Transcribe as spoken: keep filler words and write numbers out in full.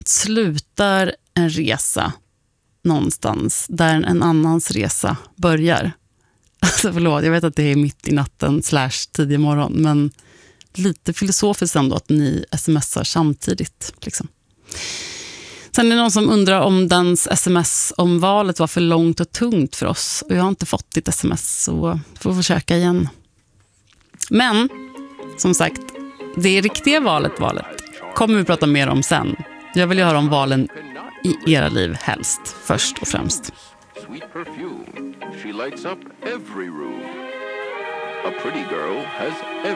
slutar en resa någonstans där en annans resa börjar. Alltså förlåt, jag vet att det är mitt i natten slash tidig morgon, men lite filosofiskt ändå att ni smsar samtidigt. Liksom. Sen är det någon som undrar om dens sms om valet var för långt och tungt för oss. Och jag har inte fått ditt sms, så får försöka igen. Men, som sagt, det riktiga valet, valet kommer vi prata mer om sen. Jag vill ju höra om valen i era liv helst, först och främst. Sweet perfume. She lights up every room. A pretty girl has